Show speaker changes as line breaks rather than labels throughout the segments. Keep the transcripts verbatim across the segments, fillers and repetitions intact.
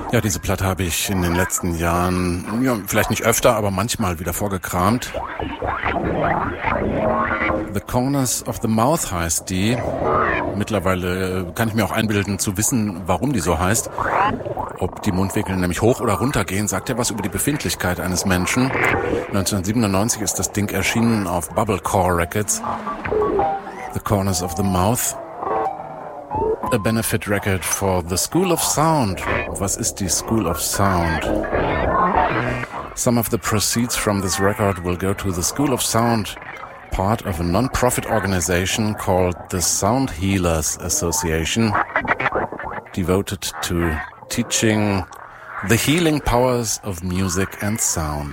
Ja, diese Platte habe ich in den letzten Jahren, ja, vielleicht nicht öfter, aber manchmal wieder vorgekramt. The Corners of the Mouth heißt die. Mittlerweile kann ich mir auch einbilden zu wissen, warum die so heißt. Ob die Mundwinkel nämlich hoch oder runter gehen, sagt ja was über die Befindlichkeit eines Menschen. neunzehnhundertsiebenundneunzig ist das Ding erschienen auf Bubblecore Records. The Corners of the Mouth. A benefit record for the School of Sound. Was ist die School of Sound? Some of the proceeds from this record will go to the School of Sound, part of a non-profit organization called the Sound Healers Association, devoted to teaching the healing powers of music and sound.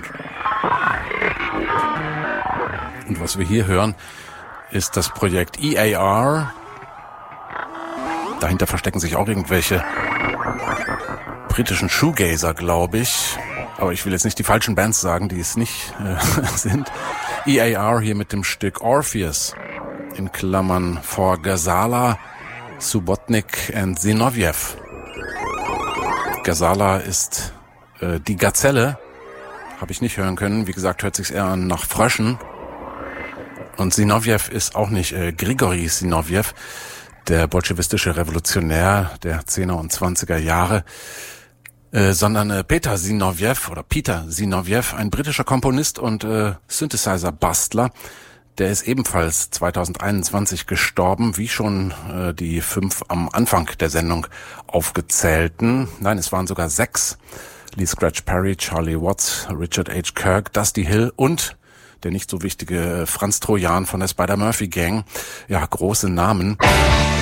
Und was wir hier hören, ist das Projekt E A R. Dahinter verstecken sich auch irgendwelche britischen Shoegazer, glaube ich. Aber ich will jetzt nicht die falschen Bands sagen, die es nicht äh, sind. E A R hier mit dem Stück Orpheus, in Klammern for Ghazala, Subotnik and Zinoviev. Ghazala ist äh, die Gazelle. Habe ich nicht hören können. Wie gesagt, hört sich's eher an nach Fröschen. Und Zinoviev ist auch nicht äh, Grigori Zinoviev, der bolschewistische Revolutionär der zehner und zwanziger Jahre, äh, sondern äh, Peter Zinoviev oder Peter Zinoviev, ein britischer Komponist und äh, Synthesizer-Bastler. Der ist ebenfalls zweitausendeinundzwanzig gestorben, wie schon äh, die fünf am Anfang der Sendung aufgezählten. Nein, es waren sogar sechs. Lee Scratch Perry, Charlie Watts, Richard H. Kirk, Dusty Hill und der nicht so wichtige Franz Trojan von der Spider-Murphy Gang. Ja, große Namen.